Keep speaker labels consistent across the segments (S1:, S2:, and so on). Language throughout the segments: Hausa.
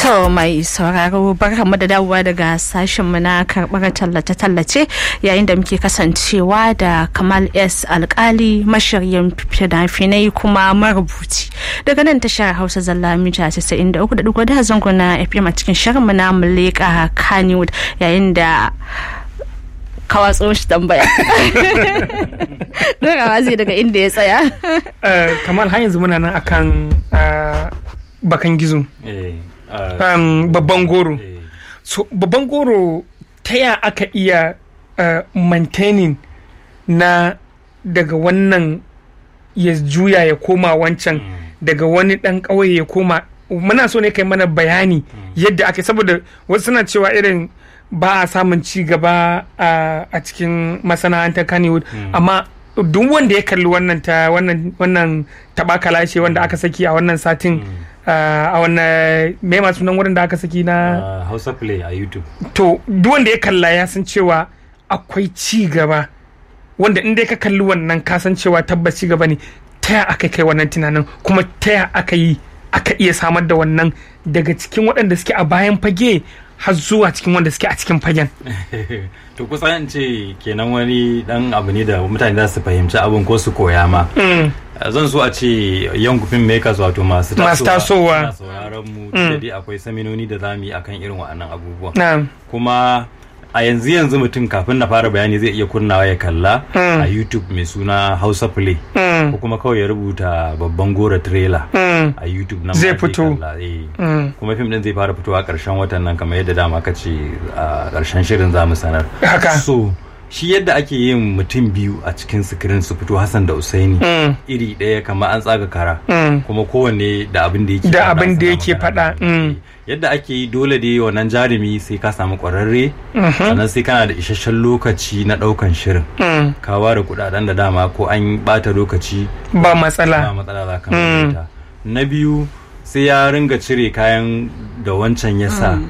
S1: To mai sauraro barkamu da dawowa daga sashenmu na karɓar tallace-tallace yayin da muke kasancewa da Kamal S. Alkali mashiryin fina-finai kuma marubuci daga nan tashar Hausa Zalla mita 93.4 zango na FM a cikin shirinmu na Muleka Kannywood yayin da kawatso shi tambaya. Dorawa zai daga inda ya tsaya.
S2: Kamal har yanzu muna nan akan bakan gizo. Babban goro. So babban goro ta ya aka iya maintaining na daga wannan ya juya ya koma wancan daga wani dan ƙauye ya koma, muna so ne kai mana bayani yadda aka, saboda wasu suna cewa irin ba a samun ci gaba a cikin masana'antar Kannywood, amma duk wanda ya kalli wannan tabakala ce wanda aka saki a wannan satin a wannan me masu nan wurin da aka saki na
S3: Hausa Play a YouTube,
S2: to duk wanda ya kalla ya san cewa akwai ci gaba, wanda in dai ka kalli wannan ka san cewa tabbas ci gaba ne. Ta ya aka kai wannan tunanin, kuma ta ya aka iya samar da wannan daga cikin waɗanda suke a bayan fage har zuwa cikin wanda suke a cikin fagen?
S3: To kusan ce kenan wani dan abu ne da mutane za su fahimci abin ko su koya ma. Zan so a ce young film makers, wato masu tasowa sauraron mu da dai akwai seminoni da zamu yi akan irin waɗannan abubuwa. Kuma a yanzu mutum kafin na fara bayani zai iya kunnawa ya kalla a YouTube mai suna Hausa Play, ko kuma kawai ya rubuta babban gora trailer a YouTube nan
S2: zai fito.
S3: Kuma fim din zai fara fitowa karshen watan nan kamar yadda dama ka ce a karshen shirin zamu sanar. So shi yadda ake yin mutum biyu a cikin sikirin su fito, Hassan da Usaini iri ɗaya kamar an tsaga kara, kuma kowanne da abin da yake faɗa. Yadda ake yi dole dai wannan jarumi sai ka samu ƙwararre, sannan sai kana da isasshen lokaci na ɗaukan shirin, ka ware kuɗaɗen da dama ko an ɓata lokaci
S2: ba matsala
S3: za ka maimaita. Na biyu sai ya ringa cire kayan da wancan ya sa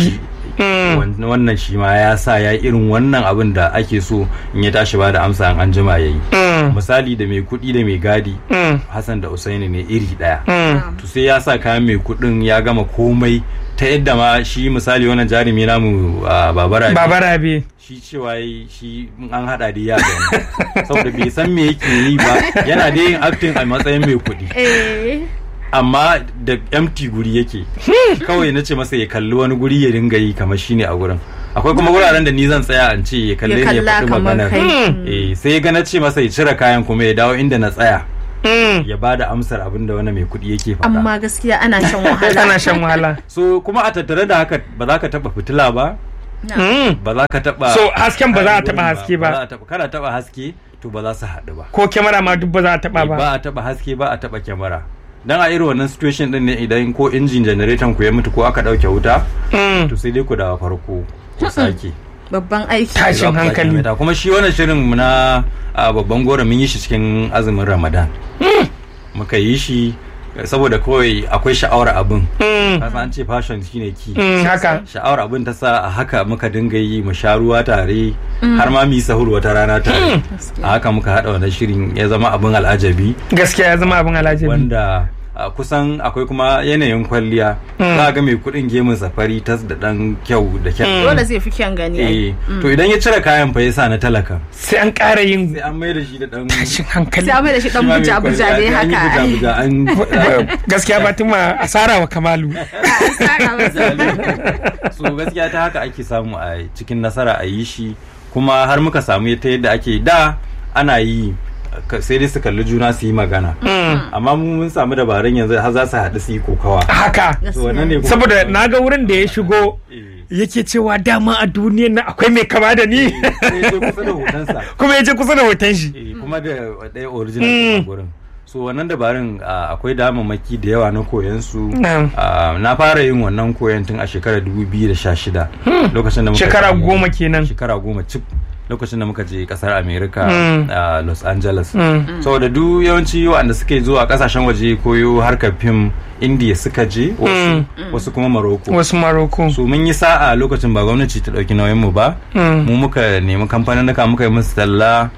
S3: wannan shi ma ya sa ya irin wannan abin da ake so in ya tashi ba da amsa an jima ya yi. Misali da mai kuɗi da mai gadi, Hassan da Usaini ne iri ɗaya, to sai ya sa kayan mai kuɗin ya gama komai ta yadda ma shi misali wannan jarumi namu Babarabe shi cewa shi an haɗa da ya gani saboda bai san me yake yi ba, yana da yin acting a matsayin mai kuɗi. Amma da empty guri yake, kawai na ce masa ya kalli wani guri ya dinga yi kamar shine a gurin. Akwai kuma wuraren da ni zan tsaya an ce ya kalle ni ya faɗi maganar, sai ga na ce masa ya cire kayan kuma ya dawo inda na tsaya ya bada amsar abin da wani mai kuɗi yake faɗa.
S1: Amma gaskiya ana shan wahala.
S3: So kuma a tattare da haka ba za ka taɓa fitila ba, ba za ka taɓa,
S2: so hasken ba za a taɓa haske ba,
S3: kana taɓa haske to ba za su haɗu ba,
S2: ko kyamara ma duk ba za a taɓa ba,
S3: ba a taɓa haske ba a taɓa kyamara. Dan a irin wannan situation din ne idan ko injin generator ku ya mutu ko aka dauke wuta, to sai dai ku dawo farko ku sake.
S1: Babban aiki,
S2: tashin hankali.
S3: Kuma shi wannan shirin mu na babban gora mun yi shi cikin azumin Ramadan. Muka yi shi saboda kawai akwai sha'awar abin, kasa an ce fashion shine ki,
S2: haka
S3: sha'awar abin ta sa a haka muka dinga yi mu sha ruwa tare, har ma mu yi sahur wata rana tare. A haka muka hada wannan shirin ya zama abin al'ajabi.
S2: Gaskiya ya zama abin al'ajabi,
S3: wanda kusan akwai kuma yanayin kwalliya, za ga mai kudin gemun safari tas da dan kyau da kyau,
S1: dole zai fi kyan gani.
S3: To idan ya cire kayan fa ya sa na talaka,
S2: sai an ƙara yin,
S3: sai an mai da shi da dan
S2: tashin hankali,
S1: sai an mai da shi dan buja dai haka.
S2: Gaskiya Fatima asara wa Kamalu.
S3: So gaskiya ta haka ake samu a cikin nasara a yi shi, kuma har muka samu ta yadda ake da ana yi sai dai su kalli juna su yi magana, amma mun samu dabarun yanzu har za su haɗu su yi kokawa
S2: haka. Saboda na ga wurin da ya shigo yake cewa dama a duniyar nan akwai mai kama da ni, kuma ya je kusa da hoton shi,
S3: kuma da ɗaya original gurin. So wannan dabarun akwai damammaki da yawa na koyan su. Na fara yin wannan koyan tun a shekarar 2016, lokacin da muka
S2: shekara 10 kenan,
S3: shekara 10 cip, lokacin da muka je kasar America, Los Angeles. Saboda duk yawanci wanda suke zuwa kasashen waje koyo harkar fim, India suka je, wasu kuma Morocco. So mun yi sa'a lokacin ba gwamnati ta dauki nauyin mu ba, mu muka nemi kamfanin muka yi musu talla,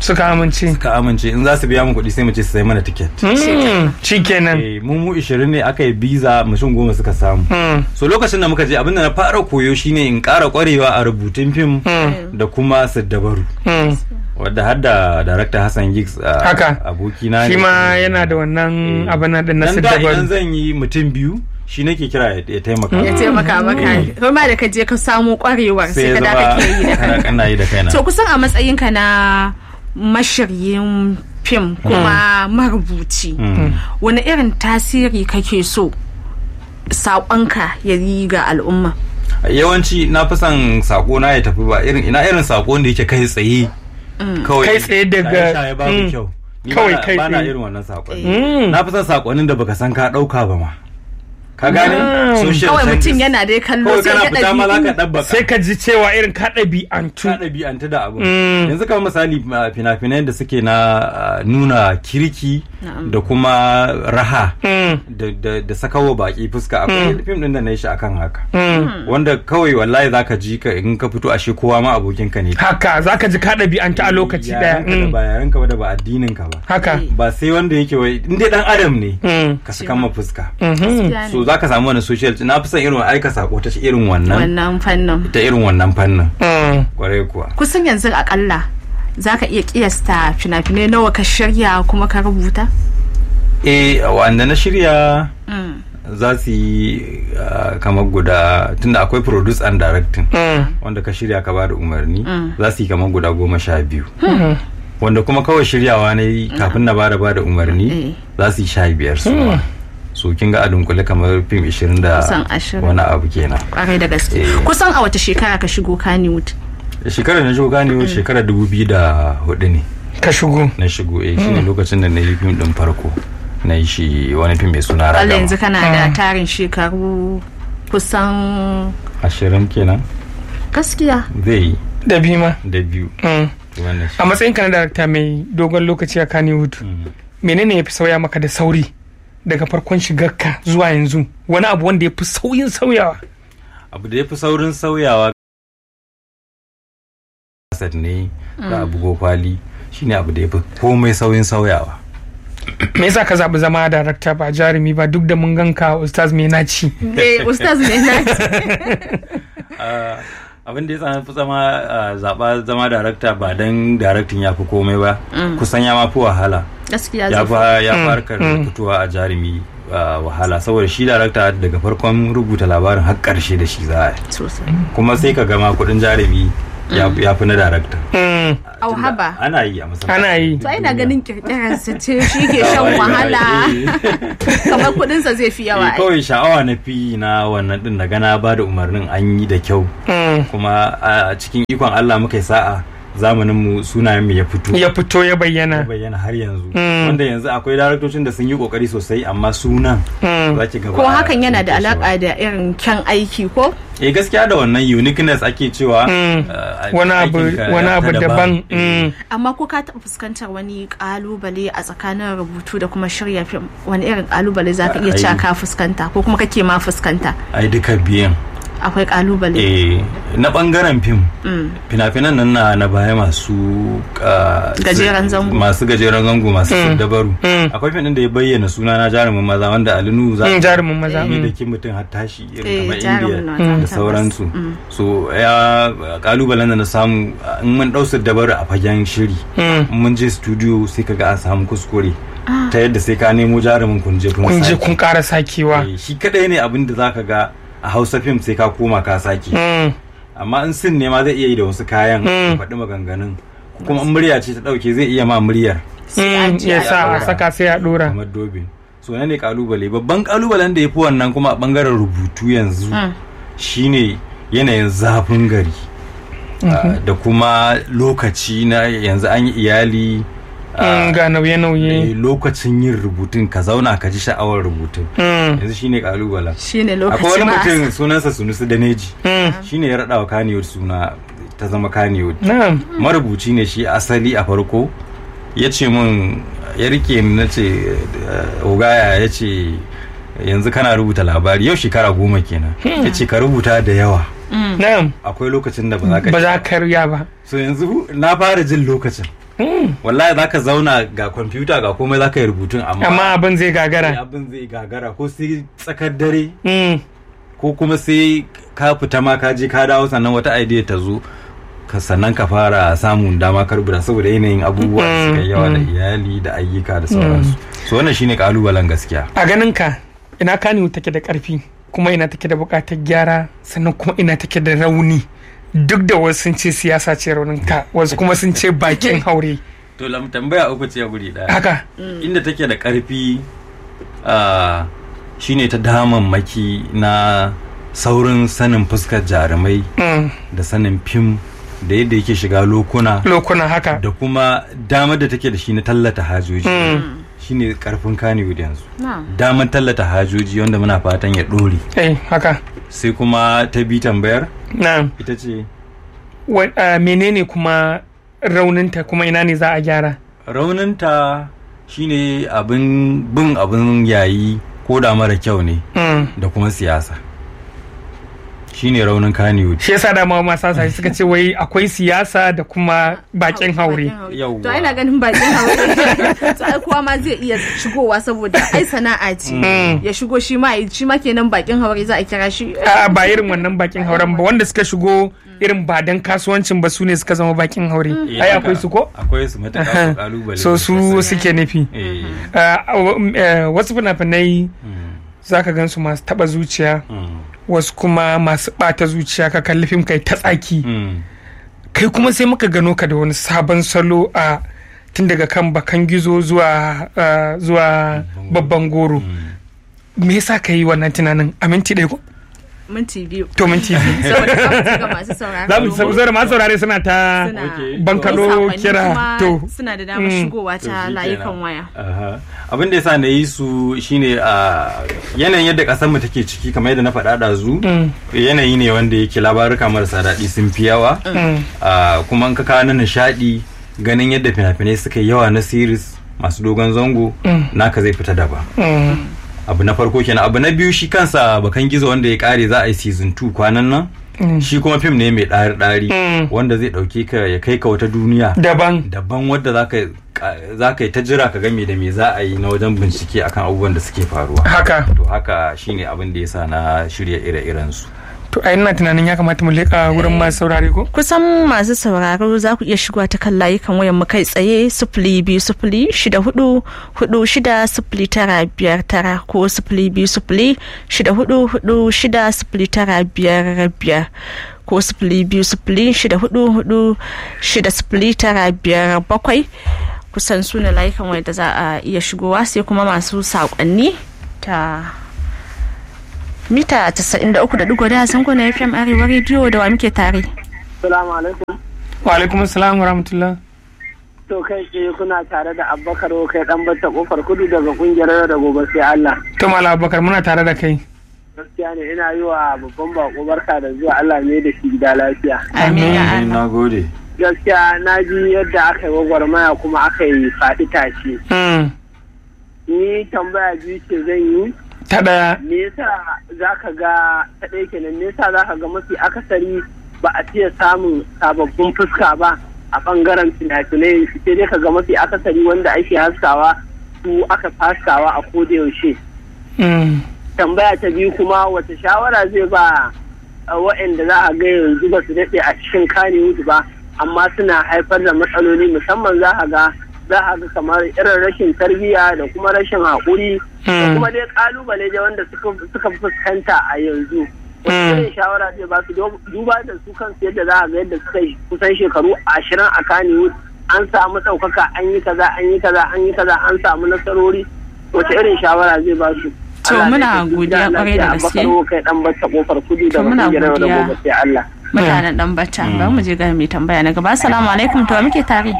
S2: suka amince
S3: in za su biya mu kuɗi sai mu ce su sai mana tiket.
S2: Shikenan
S3: mu 20 ne aka yi biza mutum 10 suka samu. So lokacin da muka je abinda na fara koyo shine in ƙara ƙwarewa a rubutun fim da kuma siddabaru. Wadda har da Darakta Hassan Giggs abokina
S2: shi ma yana da wannan abin din na siddabaru.
S3: Idan zan yi mutum biyu shi nake kira ya taimaka
S1: maka kuma da ka je ka samu kwarewar sai ka da kake yi da kaina. To kusan a matsayinka na mashiryin fim kuma marubuci wani irin tasiri kake so saƙonka ya yi ga al'umma?
S3: Yawanci na fi son saƙo na ya tafi ba irin saƙo da yake kai tsaye kawai
S2: kai tsaye daga
S3: babu kyau
S2: kawai kai
S3: ba na irin wannan saƙon. Na fi son saƙonin da baka san ka ɗauka ba ma. Ka gane
S1: kawai mutum yana dai kallo
S2: sai ka ji cewa irin ka ɗabi'antu
S3: da abu. Yanzu kamar misali fina-finai da suke na nuna kirki da kuma raha da sakawa baki fuska. Akwai fim din da na yi shi akan haka wanda kawai wallahi zaka ji ka in ka fito ashe kowa ma abokinka ne
S2: haka zaka ji ka ɗabi'anta a lokaci daya
S3: ba yarenka ba da ba addinin ka ba
S2: haka
S3: ba sai wanda yake wai in dai dan adam ne ka saka ma fuska. So za ka samu wani social na fi son irin aika sako ta irin wannan
S1: fannin
S3: ta irin wannan fannin kwarai kuwa.
S1: Kusan yanzu akalla za ka iya kiyasta fina-finai nawa ka shirya kuma ka rubuta?
S3: Wanda na shirya za su yi kamar guda tunda akwai produce and directing wanda ka shirya ka ba da umarni za su yi kamar guda 12 wanda kuma kawai shiryawa ne kafin na ba da umarni za su yi 15 su so kin ga adun kula kamar fim 20 da wani abu kenan.
S1: Kwarai da gaske. Kusan a wata shekara ka shigo Kannywood?
S3: Shekarar na shigo Kannywood shekarar 2004 ne.
S2: Ka shigo?
S3: Na shigo shine lokacin da na yi fim din farko. Na yi shi wani fim mai suna Ragama.
S1: Yanzu kana da tarin shekaru kusan
S3: 20 kenan.
S1: Gaskiya.
S3: Zai
S2: da biyu.
S3: A
S2: matsayin ka na darakta mai dogon lokaci a Kannywood. Menene ya fi sauya maka da sauri daga farkon shigarka zuwa yanzu? Wani abu wanda ya fi sauyin sauyawa?
S3: Abu da ya fi saurin sauyawa ne da abu gofali shine abu da ya fi komai sauyin sauyawa.
S2: Me yasa ka zaɓi zama darakta ba jarumi ba duk da mun ganka ustaz mai naci?
S1: Ustaz mai naci.
S3: Abin da ya tsana fi zaɓa zama darakta ba don daraktin ya fi komai ba kusan ya mafi wahala. Ya farkar fitowa a jarumi wahala saboda shi darakta daga farkon rubuta labarin har karshe da shi za a yi kuma sai ka gama kudin jarumi ya fi na darakta.
S1: Au haba
S3: ana yi a musamman
S2: ana yi
S1: to ina ganin kirkirarsa ce shi ke shan wahala kamar kudinsa zai fi yawa
S3: kawai sha'awa na fi na wannan din na gana ba da umarnin an yi da kyau kuma a cikin ikon Allah muka yi sa'a zamanin mu sunayen mu ya bayyana har yanzu wanda yanzu akwai daraktocin da sun yi kokari sosai amma sunan zaki ga
S1: ko hakan yana da alaka da irin kyan aiki ko
S3: gaskiya da wannan uniqueness ake cewa
S2: wani abu daban
S1: amma ko ka taɓa fuskantar wani kalubale a tsakanin rubutu da kuma shirya fim wani irin kalubale zaka iya cewa ka fuskanta ko kuma kake ma fuskanta?
S3: Ai duka biyan
S1: akwai kalubale
S3: na bangaren fim fina-finan nan na baya masu
S1: gajeren zango
S3: masu dabaru akwai fim din da ya bayyana suna na jarumin maza wanda Alinu
S2: jarumin maza
S3: ne da kin mutum har tashi irin kamar India da sauransu so ya kalubalen da na samu in mun dau dabaru a fagen shiri mun je studio sai kaga an samu kuskure ta yadda sai ka nemo jarumin kun je
S2: kun ƙara sakewa
S3: shi kadai ne abin da zaka ga a Hausa fim sai ka koma ka sake amma in sin ne ma zai iya yi da wasu kayan faɗi maganganun kuma in murya ce ta ɗauke zai iya ma muryar
S2: ya sa a saka sai a ɗora
S3: kamar dobin so ne kalubale babban kalubalen da ya fi wannan kuma a ɓangaren rubutu yanzu shine yanayin zafin gari da kuma lokaci na yanzu an yi iyali
S2: ga nauye-nauye
S3: lokacin yin rubutun ka zauna ka ji sha'awar rubutun yanzu shine kalubalen
S1: shine lokaci
S3: akwai wani mutum sunansa Sunusi Daneji shine ya raɗa wa Kannywood suna ta zama Kannywood marubuci ne shi asali a farko ya ce min ya rike ni na ce ogaya ya ce yanzu kana rubuta labari yau shekara 10 kenan ya ce ka rubuta da yawa akwai lokacin da ba za ka
S2: riya ba
S3: so yanzu na fara jin lokacin wallahi zaka zauna ga kwamfuta ga komai zaka yi rubutun
S2: amma abin zai gagara
S3: ko sai tsakar dare ko kuma sai ka fita ma ka je ka dawo sannan wata idea ta zo sannan ka fara samun dama ka rubuta saboda yanayin abubuwa da suka yawa da iyali da ayyuka da sauransu. So wannan shine kalubalen gaskiya.
S2: A ganin ka ina Kano take da karfi kuma ina take da bukatar gyara sannan kuma ina take da rauni, duk da wasu sun ce siyasa ce raunin ka, wasu kuma sun ce bakin haure.
S3: To tambaya uku ce guri daya.
S2: Haka
S3: inda take da karfi shine ta damammaki na saurin sanin fuskar jarumai da sanin fim da yadda yake shiga lokuna
S2: haka
S3: da kuma damar da take da shi na tallata hajoji shine karfin Kannywood yanzu. Damar tallata hajoji wanda muna fatan ya dore.
S2: Haka
S3: sai kuma ta bi tambayar ita ce
S2: menene kuma rauninta kuma ina ne za a gyara?
S3: Rauninta shine abin yayi ko da mara kyau ne da kuma siyasa. Shine raunin Kannywood. Shi
S2: yasa da ma sasa suka ce wai akwai siyasa da kuma bakin haure.
S1: To ina ganin bakin haure to kowa ma zai iya shigowa saboda ai sana'a ce. Ya shigo shi ma kenan bakin haure za a kira shi.
S2: Ba irin wannan bakin hauren ba, wanda suka shigo irin ba dan kasuwancin ba su ne suka zama bakin haure. Ai akwai su ko?
S3: Akwai su matuƙa kalubale.
S2: So su suke nufi. Wasu fina-finai zaka gan su masu taba zuciya. Wasu kuma masu bata zuciya, ka kalli fim kai ta tsaki. Kai kuma sai muka gano ka da wani sabon salo a tun daga kan Bakan Gizo zuwa Babban Goro. Me yasa ka yi wannan tunanin a minti ɗaya ko?
S1: Minti biyu.
S2: To minti biyu.
S1: Saboda masu saurare.
S2: Za mu saboda masu saurare suna ta bankalo kira to
S1: suna da damar shigowa ta layukan waya.
S3: Abin da yasa na yi su shine a yanayin yadda kasar mu take ciki kamar yadda na faɗa ɗazu, yanayi ne wanda yake labaruka marasa daɗi sun fi yawa, kuma in ka kawo na nishaɗi ganin yadda fina-finai suka yi yawa na series masu dogon zango naka zai fita daban. Abu na farko kenan. Abu na biyu shi kansa Bakan Gizo wanda ya kare za a yi season 2 kwanan nan. Shi kuma fim ne mai ɗari-ɗari wanda zai ɗauke ka ya kai ka wata duniya daban wadda za ka yi ta jira ka ga me da me za a yi na wajen bincike akan abubuwan da suke faruwa. To haka shine abin da yasa na shirya ire-iren su.
S2: To a ina tunanin ya kamata mu leƙa wurin masu saurare ko?
S1: Kusan masu sauraro za ku iya shigowa ta kan layukan wayan mu kai tsaye 0206460959 ko 0206460955 ko 0206460957 kusan su ne layukan waya da za a iya shigowa, sai kuma masu saƙonni ta mita 93.1 zango na FM Arewa Radio. Da wa muke tare?
S4: Assalamu alaikum.
S2: Wa alaikum assalam wa rahmatullah.
S4: To kai ke kuna tare da Abubakar kai dan Batta Kofar Kudu daga kungiyar da gobe sai Allah.
S2: To Malam Abubakar muna tare da kai.
S4: Gaskiya ne ina yi wa babban bako barka da zuwa, Allah ne da shi gida lafiya.
S3: Amin. Nagode.
S4: Gaskiya na ji yadda aka yi gwagwarmaya kuma aka yi faɗi tashi. Ni tambaya biyu ce zan yi.
S2: Ta ɗaya.
S4: Me yasa zaka ga ta ɗaya kenan, me yasa zaka ga mafi akasari ba a fiye samun sababbin fuska ba a bangaren fina-finai, sai dai ka ga mafi akasari wanda ake haskawa su aka haskawa a koda yaushe. Tambaya ta biyu kuma wata shawara zai ba waɗanda za a ga yanzu ba su daɗe a cikin Kannywood ba amma suna haifar da matsaloli, musamman za a ga kamar irin rashin tarbiyya da kuma rashin haƙuri da kuma dai kalubale da wanda suka fuskanta a yanzu. Wasu irin shawara zai ba su duba da su kansu yadda za a ga yadda suka yi kusan shekaru 20 a Kannywood, an samu ɗaukaka, an yi kaza an samu nasarori. Wace irin shawara zai ba su?
S1: To muna godiya kwarai da gaske.
S4: To muna godiya.
S1: Mutanen Dan Batta. Bari mu je ga mai tambaya na gaba. Assalamu alaikum, to muke tare.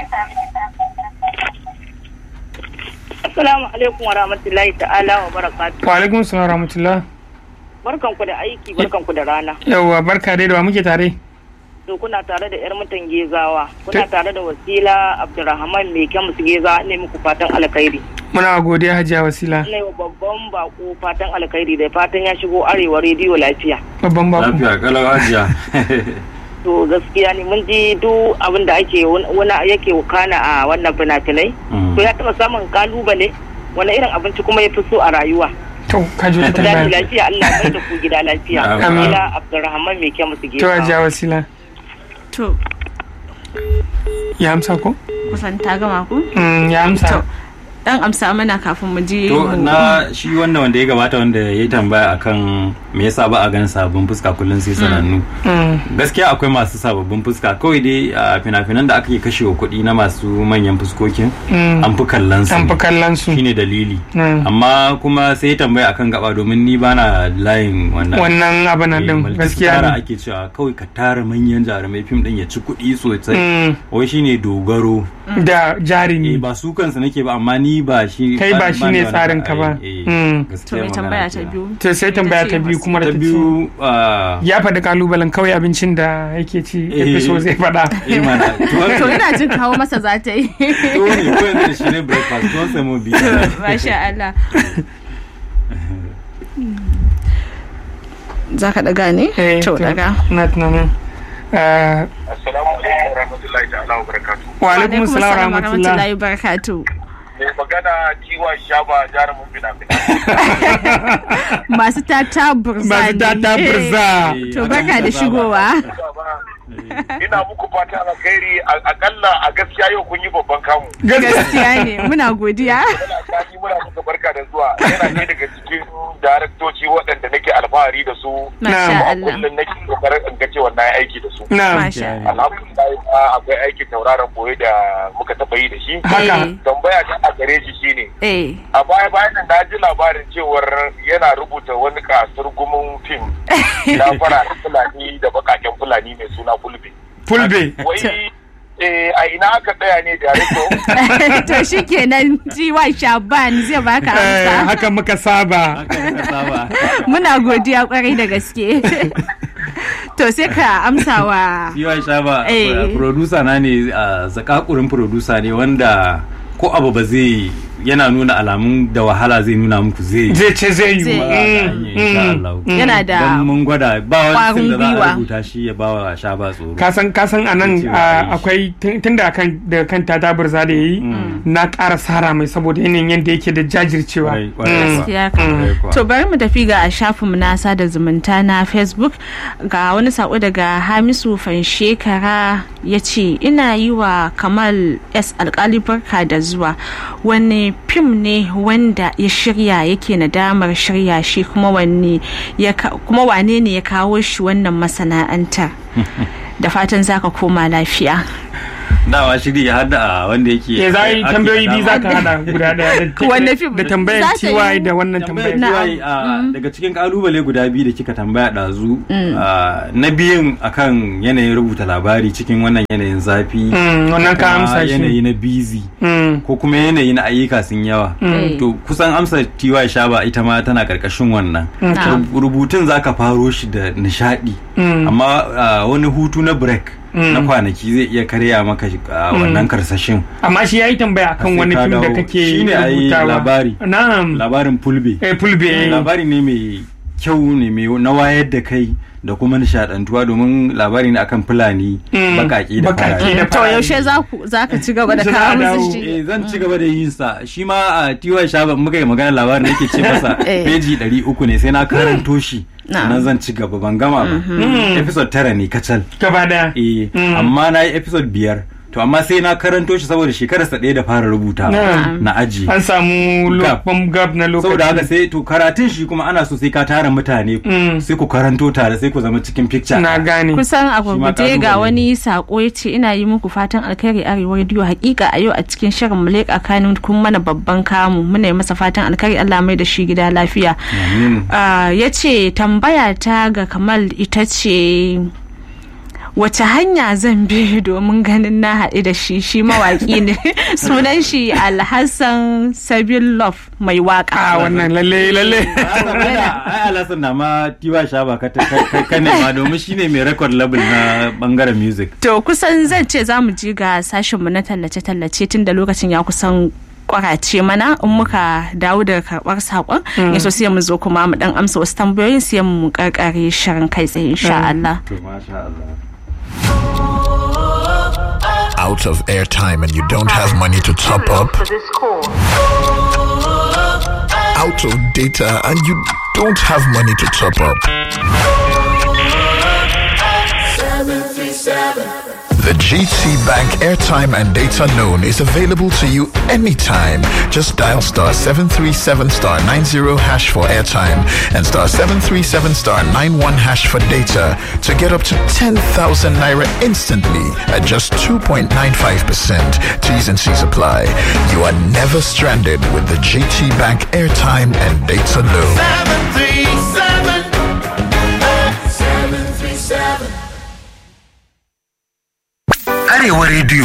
S5: Assalamu alaikum wa rahmatullahi ta'ala wa barakatuh.
S2: Wa alaikum salam wa rahmatullah.
S5: Barkanku da aiki, barkanku da rana.
S2: Yawwa, barka dai, da wa muke tare?
S5: To kuna tare da yar mutan Gezawa. Kuna tare da Wasila Abdulrahman mai kyan musu Gezawa, ne muku fatan alkhairi.
S2: Muna godiya Hajiya Wasila.
S5: Ne babban bako fatan alkhairi da fatan ya shigo Arewa Radio lafiya.
S2: Babban bako.
S3: Lafiya kalau Hajiya.
S5: to gaskiya ne mun ji duk abin da ake yake wakana a wannan fina-finai to ya taba samun kalubale wani irin abinci kuma ya fi so a rayuwa.
S2: To ka ji ta tambaya.
S5: Lafiya Allah bai da ku gida lafiya. Wasila Abdulrahman mai kyau musu gida.
S2: To ajiya Wasila.
S1: To
S2: ya amsa ko?
S1: kusan ta gama ku?
S2: Ya amsa.
S1: Dan amsa mana kafin mu je.
S3: To na shi wannan wanda ya gabata wanda ya tambaya akan me yasa ba a ganin sababbin fuska kullun sai sanannu. Gaskiya akwai masu sababbin fuska kawai dai a fina-finan da aka yi kashewa kuɗi na masu manyan fuskokin an fi kallon su.
S2: An fi kallon su.
S3: Shine dalili. Amma kuma sai ya tambaya akan gaba domin ni bana layin
S2: wannan abin din gaskiya ne.
S3: Ake cewa kawai ka tara manyan jarumai fim din ya ci kuɗi sosai. Wai shine dogaro
S2: da jarumi.
S3: Ba su kansa nake ba amma ni ba shi
S2: kai ba shi ne tsarin ka ba.
S1: To mai tambaya ta biyu.
S2: To sai tambaya ta biyu kuma da ta biyu ya faɗi kalubalen kawai abincin da yake ci so zai faɗa.
S1: To ina jin kawo masa za ta yi.
S3: To ne ko yanzu shi ne breakfast don samu biyu.
S1: Masha Allah. Za ka daga ne? To daga.
S2: Na tunanin.
S6: Assalamu alaikum warahmatullahi ta'ala wa barakatuh.
S2: Wa alaikum assalam warahmatullahi
S1: wabarakatuh.
S6: Mai magana Tiwa Shaba jarumin fina-finai.
S1: Masu tata burza.
S2: Masu tata burza.
S1: To barka da shigowa.
S6: Ina muku fata alkhairi akalla a gaskiya yau kun yi babban kamu.
S1: Gaskiya ne muna godiya.
S6: Muna muka barka da zuwa. Yana ne daga cikin daraktoci waɗanda nake alfahari da su.
S1: Masha Allah.
S6: Kullum nake kokarin in ga cewa na yi aiki da su.
S1: Masha Allah.
S6: Alhamdulillah akwai aikin tauraron boye da muka taɓa yi da shi.
S2: Haka.
S6: Tambaya ta a gare shi shine.
S1: A
S6: baya-bayan nan na ji labarin cewar yana rubuta wani kasar gumin fim na fararen Fulani da bakaken Fulani mai suna Fulbe. Wai a ina aka tsaya ne da rito?
S1: To shi kenan Tiwa Shaban zai baka amsa.
S2: Haka muka saba.
S1: Muna godiya kwarai da gaske. To sai ka amsa wa
S3: Tiwa Shaba producer na ne, zakakurin producer ne wanda ko abu ba zai yana nuna alamun da wahala zai nuna muku zai
S2: yi
S1: yana da
S3: mun gwada ba wani da za a rubuta shi ya bawa Shaba tsoro.
S2: kasan anan akwai tunda da kan ta burza da yayi na ƙara sara mai saboda yanayin yadda yake da jajircewa.
S1: To bari mu tafi ga shafinmu na sada zumunta na Facebook ga wani sako daga Hamisu Fanshekara ya ce ina yi wa Kamal S alkali barka da zuwa. Wani fim ne wanda ya shirya yake nadamar shirya shi kuma wane ne ya kawo shi wannan masana'antar? Da fatan zaka koma lafiya.
S3: Dawa shiri ya hada wanda yake
S2: za yi tambayoyi biyu za ka hada guda daya da tambayar TY da wannan tambayar
S3: TY daga cikin kalubale guda biyu da kika tambaya dazu na biyun akan yanayin rubuta labari cikin wannan yanayin zafi
S2: wannan ka amsa shi
S3: yanayi na busy ko kuma yanayi na ayyuka sun yawa to kusan amsa TY Shaba ita ma tana karkashin wannan rubutun zaka faro shi da nishadi amma wani hutu na break na kwanaki zai iya karya maka wannan karsashin.
S2: Amma shi yayi tambaya akan wani film da kake rubutawa.
S3: Labari.
S2: Na'am.
S3: Labarin Fulbe.
S2: Fulbe.
S3: Labari ne mai kyau ne mai na wayar da kai da kuma nishadantuwa domin labari ne akan Fulani bakaki da farare.
S1: To yaushe za ka ci gaba da kawo musu shi?
S3: Zan ci gaba da yin sa. Shi ma a Tiwa Shaba muka yi magana labarin nake ce masa peji 300 ne sai na karanto shi. Nan zan ci gaba ban gama ba. Episode 9 ne kacal.
S2: Gaba daya.
S3: Amma na yi episode 5. To amma sai na karanto shi saboda shekararsa ɗaya da fara rubuta na aji.
S2: An samu gab na lokaci.
S3: Saboda haka sai to karatun shi kuma ana so sai ka tara mutane sai ku karanto tare sai ku zama cikin picture.
S2: Na gane.
S1: Kusan a gurguje ga wani sako ya ce ina yi muku fatan alkhairi Arewa Radio hakika a yau a cikin shirin Mulek a Kanun kun mana babban kamu muna yi masa fatan alkhairi Allah mai da shi gida lafiya. Ya ce tambaya ta ga Kamal ita ce wace hanya zan bi domin ganin na haɗu da shi mawaƙi ne sunan shi Alhassan Sabilov mai waƙa.
S2: Wannan lalle
S3: ai Alhassan na ma Tiwa Shaba ka nema domin shine mai record label na bangaren music.
S1: To kusan zan ce za mu ji ga sashenmu na tallace-tallace tun da lokacin ya kusan kwarace mana in muka dawo daga karɓar saƙon yaso sai mu zo kuma mu dan amsa wasu tambayoyin sai mu karkare shirin kai tsaye insha Allah.
S3: To masha Allah.
S7: out of airtime and you don't have money to top up? Out of data and you don't have money to top up? 737. The GT Bank airtime and data loan is available to you anytime. Just dial star 737 star 90 hash for airtime and star 737 star 91 hash for data to get up to 10,000 naira instantly at just 2.95%. T's and C's apply. You are never stranded with the GT Bank airtime and data loan. 737.
S8: Arewa Radio.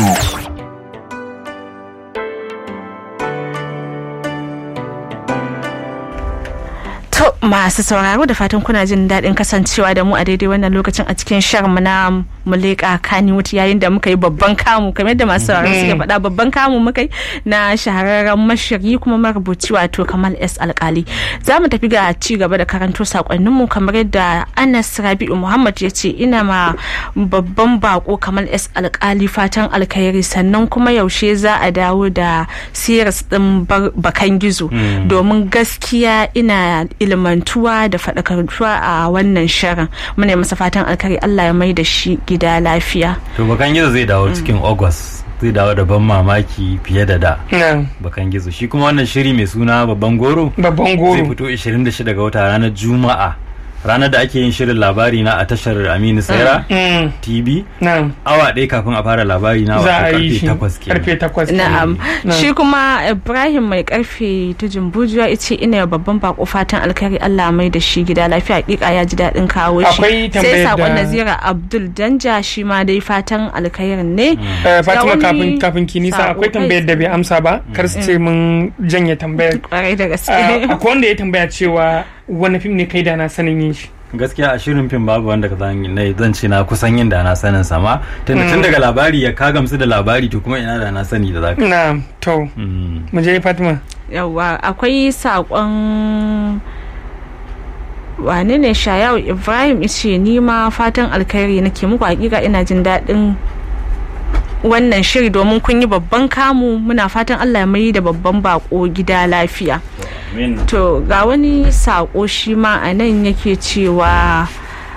S1: To masu sauraro da fatan kuna jin daɗin kasancewa da mu a daidai wannan lokacin a cikin shirinmu na Muleka Kannywood yayin da muka yi babban kamu kamar yadda masu sauraro suke faɗa babban kamu muka yi na shahararren mashiryi kuma marubuci wato Kamal S Alkali. Za mu tafi ga ci gaba da karanto sakonninmu kamar yadda Anas Rabi'u Muhammad ya ce ina ma babban bako Kamal S Alkali fatan alkhairi sannan kuma yaushe za a dawo da series din Bakan Gizo domin gaskiya ina ilmantuwa da faɗakartuwa a wannan shirin. Muna masa fatan alkhairi Allah ya mai da shi gida lafiya.
S3: To Bakan Gizo zai dawo cikin August. Zai dawo da ban mamaki fiye da da. Bakan Gizo. Shi kuma wannan shiri mai suna Babban Goro.
S2: Babban Goro.
S3: Zai fito 26 ga wata ranar Juma'a. Ranar da ake yin shirin labari na a tashar Aminu Saira TV. Awa ɗaya kafin a fara labari na
S2: karfe 8
S1: na'am. Shi kuma Ibrahim mai karfe tujin bujuwa yace ina babban bako fatan alkhairi Allah mai da shi gida lafiya hakika ya ji daɗin kawo shi. Sai sakon Nazira Abdul Danja shi ma dai fatan alkhairin ne.
S2: Fatima kafin ki nisa akwai tambayar da bai amsa ba kar su ce mun janye tambayar.
S1: Kwarai da gaske.
S2: Akwai wanda ya tambaya cewa wani fim ne kai da na sanin yin shi.
S3: Gaskiya a shirin fim babu wanda ka zan ce na kusan yin da na sanin sama tun daga labari ya ka gamsu da labari to kuma ina da na sani da zaka
S2: na to mu je Fatima.
S1: Yawa akwai sakon wane ne Shayawu Ibrahim yace ni ma fatan alkhairi nake muku hakika ina jin daɗin wannan shiri domin kun yi babban kamu muna fatan Allah ya mai da babban bako gida lafiya. To ga wani sako shi ma a nan yake cewa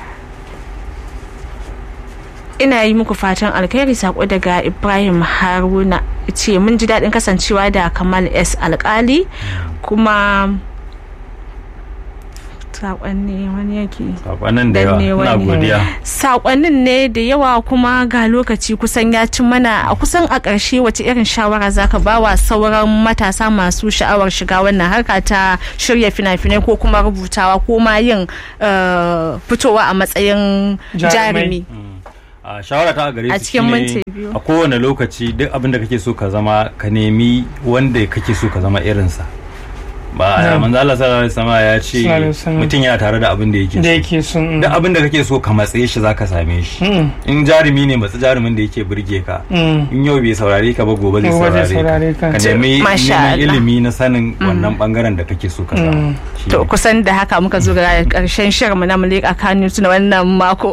S1: ina yi muku fatan alkhairi sako daga Ibrahim Haruna ce mun ji daɗin kasancewa da Kamal S Alkali kuma sakonnin wani yake
S3: sakonnin da yawa na godiya
S1: sakonnin ne da yawa kuma ga lokaci kusan ya ci mana a kusan a ƙarshe wace irin shawara zaka ba wa sauran matasa masu sha'awar shiga wannan harka ta shirya fina-finai ko kuma rubutawa ko ma yin fitowa a matsayin jarumi?
S3: a shawara ta gare su shine a kowane lokaci duk abin da kake so ka zama ka nemi wanda kake so ka zama irinsa. Ba manzo Allah sallallahu alaihi wasallam ya ce mutum yana tare da abin da yake so duk abin da kake so ka matsaye shi zaka same shi in jarumi ne matsa jarumin da yake burge ka in yau bai saurare ka ba gobe zai saurare ka ka nemi ilimi na sanin wannan bangaren da kake so ka samu.
S1: To kusan da haka muka zo ga karshen shirin mu na Muleka Kannywood na wannan mako.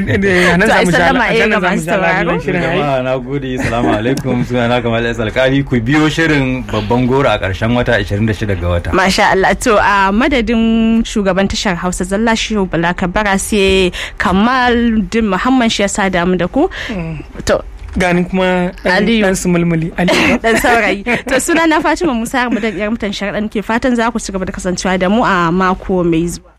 S3: Na gode, assalamu alaikum, sunana Kamal S Alkali, ku biyo shirin Babban Goro a karshen wata 26 ga wata.
S1: Masha Allah. To a madadin shugaban tashar Hausa Zalla Shehu Bala Kabara sai Kamal Din Muhammad shi ya sa damu da ku. To
S2: gani kuma dan su mulmuli
S1: dan saurayi. To suna na Fatima Musa mu da yar mutan sharadan ke fatan za ku ci gaba da kasancewa da mu a mako mai zuwa.